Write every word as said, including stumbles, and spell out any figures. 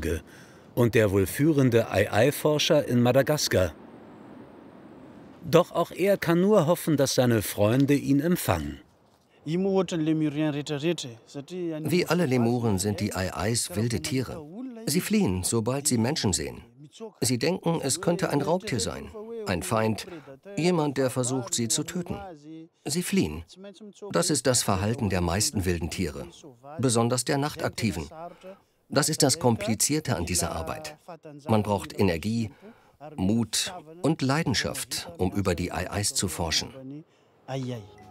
Gebirge und der wohl führende Ai Ai-Forscher in Madagaskar. Doch auch er kann nur hoffen, dass seine Freunde ihn empfangen. Wie alle Lemuren sind die Ai Ais wilde Tiere. Sie fliehen, sobald sie Menschen sehen. Sie denken, es könnte ein Raubtier sein, ein Feind, jemand, der versucht, sie zu töten. Sie fliehen. Das ist das Verhalten der meisten wilden Tiere, besonders der nachtaktiven. Das ist das Komplizierte an dieser Arbeit. Man braucht Energie, Mut und Leidenschaft, um über die Ai Ais zu forschen.